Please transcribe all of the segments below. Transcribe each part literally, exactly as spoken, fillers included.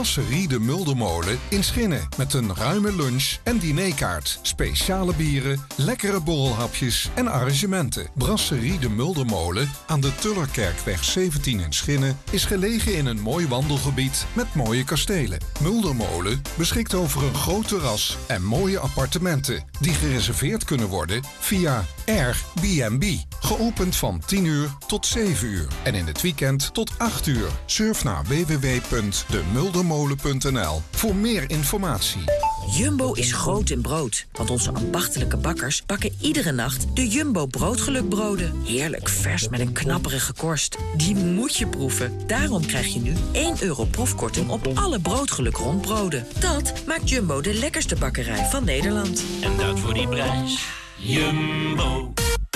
Brasserie de Muldermolen in Schinnen. Met een ruime lunch en dinerkaart. Speciale bieren, lekkere borrelhapjes en arrangementen. Brasserie de Muldermolen aan de Tullerkerkweg zeventien in Schinnen is gelegen in een mooi wandelgebied met mooie kastelen. Muldermolen beschikt over een groot terras en mooie appartementen die gereserveerd kunnen worden via Airbnb. Geopend van tien uur tot zeven uur en in het weekend tot acht uur. Surf naar w w w punt de muldermolen punt n l voor meer informatie. Jumbo is groot in brood, want onze ambachtelijke bakkers bakken iedere nacht de Jumbo broodgelukbroden. Heerlijk vers met een knapperige korst. Die moet je proeven. Daarom krijg je nu één euro proefkorting op alle broodgeluk rondbroden. Dat maakt Jumbo de lekkerste bakkerij van Nederland. En dat voor die prijs. Jumbo.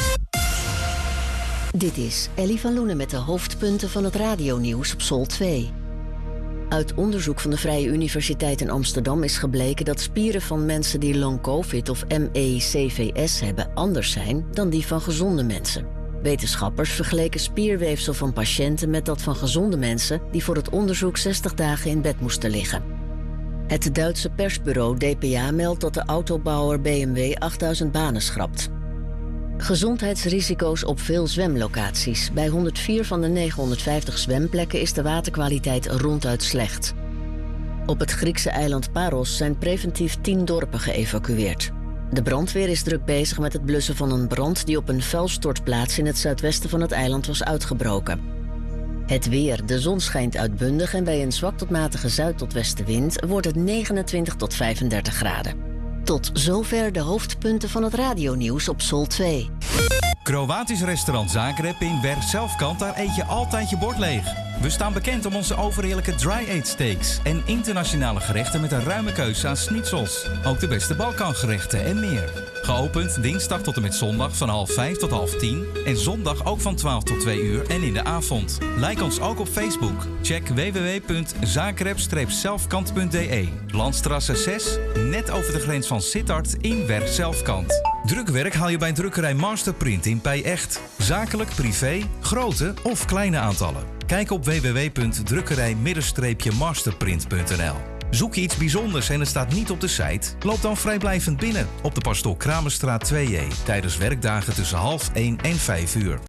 Dit is Ellie van Loenen met de hoofdpunten van het radionieuws op Sol twee. Uit onderzoek van de Vrije Universiteit in Amsterdam is gebleken dat spieren van mensen die long covid of M E C V S hebben anders zijn dan die van gezonde mensen. Wetenschappers vergeleken spierweefsel van patiënten met dat van gezonde mensen die voor het onderzoek zestig dagen in bed moesten liggen. Het Duitse persbureau D P A meldt dat de autobouwer B M W achtduizend banen schrapt. Gezondheidsrisico's op veel zwemlocaties. Bij honderdvier van de negenhonderdvijftig zwemplekken is de waterkwaliteit ronduit slecht. Op het Griekse eiland Paros zijn preventief tien dorpen geëvacueerd. De brandweer is druk bezig met het blussen van een brand die op een vuilstortplaats in het zuidwesten van het eiland was uitgebroken. Het weer. De zon schijnt uitbundig en bij een zwak tot matige zuid- tot westenwind wordt het negenentwintig tot vijfendertig graden. Tot zover de hoofdpunten van het radionieuws op Sol twee. Kroatisch restaurant Zagreb in Werk-Zelfkant, daar eet je altijd je bord leeg. We staan bekend om onze overheerlijke dry-aged steaks en internationale gerechten met een ruime keuze aan schnitzels. Ook de beste Balkangerechten en meer. Geopend dinsdag tot en met zondag van half vijf tot half tien en zondag ook van twaalf tot twee uur en in de avond. Like ons ook op Facebook. Check w w w punt zagreb zelfkant punt d e. Landstrasse zes, net over de grens van Sittard in Werk-Zelfkant. Drukwerk haal je bij drukkerij Masterprint in Pij-Echt. Zakelijk, privé, grote of kleine aantallen. Kijk op w w w punt drukkerij masterprint punt n l. Zoek je iets bijzonders en het staat niet op de site? Loop dan vrijblijvend binnen op de Pastoor Kramerstraat twee J tijdens werkdagen tussen half één en vijf uur.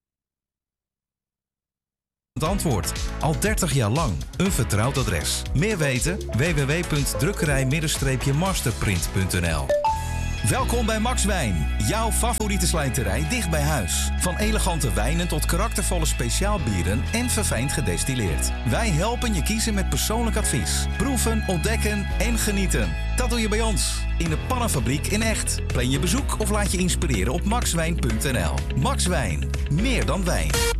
Het antwoord. Al dertig jaar lang. Een vertrouwd adres. Meer weten? w w w punt drukkerij masterprint punt n l. Welkom bij Max Wijn, jouw favoriete slijterij dicht bij huis. Van elegante wijnen tot karaktervolle speciaalbieren en verfijnd gedestilleerd. Wij helpen je kiezen met persoonlijk advies. Proeven, ontdekken en genieten. Dat doe je bij ons. In de Pannenfabriek in Echt. Plan je bezoek of laat je inspireren op max wijn punt n l. Max Wijn. Meer dan wijn.